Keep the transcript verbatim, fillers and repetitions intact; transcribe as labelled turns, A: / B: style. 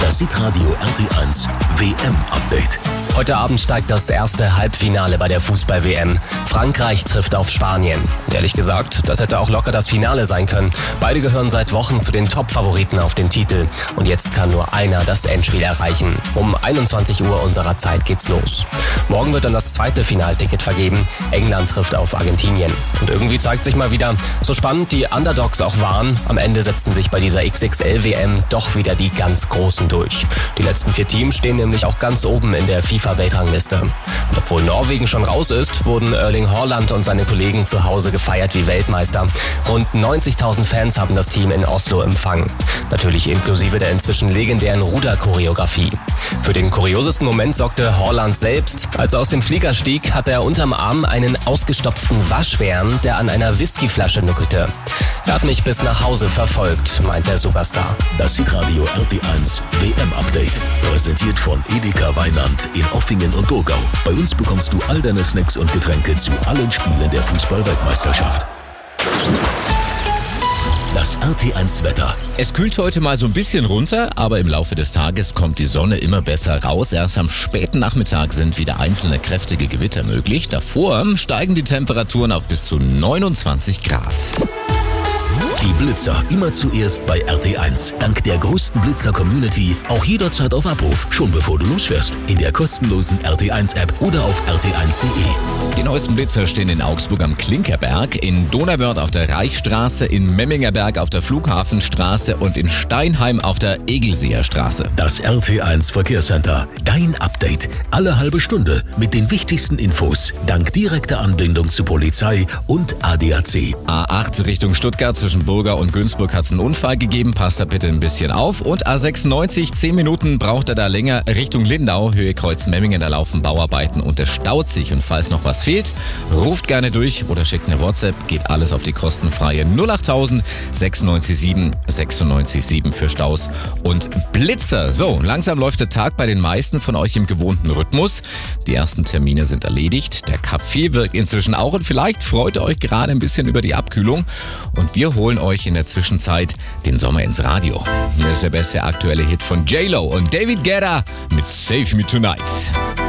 A: Das Hitradio R T eins W M-Update.
B: Heute Abend steigt das erste Halbfinale bei der Fußball-W M. Frankreich trifft auf Spanien. Und ehrlich gesagt, das hätte auch locker das Finale sein können. Beide gehören seit Wochen zu den Top-Favoriten auf den Titel. Und jetzt kann nur einer das Endspiel erreichen. Um einundzwanzig Uhr unserer Zeit geht's los. Morgen wird dann das zweite Finalticket vergeben. England trifft auf Argentinien. Und irgendwie zeigt sich mal wieder, so spannend die Underdogs auch waren, am Ende setzen sich bei dieser X X L W M doch wieder die ganz Großen durch. Die letzten vier Teams stehen nämlich auch ganz oben in der FIFA-Weltrangliste. Und obwohl Norwegen schon raus ist, wurden Erling Haaland und seine Kollegen zu Hause gefeiert wie Weltmeister. Rund neunzigtausend Fans haben das Team in Oslo empfangen. Natürlich inklusive der inzwischen legendären Ruderchoreografie. Für den kuriosesten Moment sorgte Haaland selbst. Als er aus dem Flieger stieg, hatte er unterm Arm einen ausgestopften Waschbären, der an einer Whiskyflasche nuckelte. Er hat mich bis nach Hause verfolgt, meint der Superstar.
A: Das Hitradio R T eins W M-Update. Präsentiert von Edeka Weinand in Offingen und Burgau. Bei uns bekommst du all deine Snacks und Getränke zu allen Spielen der Fußball-Weltmeisterschaft. Das R T eins Wetter.
C: Es kühlt heute mal so ein bisschen runter, aber im Laufe des Tages kommt die Sonne immer besser raus. Erst am späten Nachmittag sind wieder einzelne kräftige Gewitter möglich. Davor steigen die Temperaturen auf bis zu neunundzwanzig Grad.
A: Die Blitzer immer zuerst bei R T eins. Dank der größten Blitzer-Community auch jederzeit auf Abruf, schon bevor du losfährst. In der kostenlosen R T eins App oder auf R T eins Punkt de.
C: Die neuesten Blitzer stehen in Augsburg am Klinkerberg, in Donauwörth auf der Reichsstraße, in Memmingerberg auf der Flughafenstraße und in Steinheim auf der Egelseer Straße.
A: Das R T eins Verkehrscenter. Dein Update. Alle halbe Stunde mit den wichtigsten Infos. Dank direkter Anbindung zu Polizei und A D A C.
C: A acht Richtung Stuttgart zwischen Burger und Günzburg hat es einen Unfall gegeben. Passt da bitte ein bisschen auf. Und A sechsundneunzig, zehn Minuten braucht er da länger Richtung Lindau, Höhe Kreuz Memmingen. Da laufen Bauarbeiten und es staut sich. Und falls noch was fehlt, ruft gerne durch oder schickt eine WhatsApp. Geht alles auf die kostenfreie null acht null null sechs neun sieben sechs neun sieben für Staus und Blitzer. So, langsam läuft der Tag bei den meisten von euch im gewohnten Rhythmus. Die ersten Termine sind erledigt. Der Kaffee wirkt inzwischen auch und vielleicht freut ihr euch gerade ein bisschen über die Abkühlung. Und wir holen euch in der Zwischenzeit den Sommer ins Radio. Hier ist der beste aktuelle Hit von J Lo und David Guetta mit Save Me Tonight.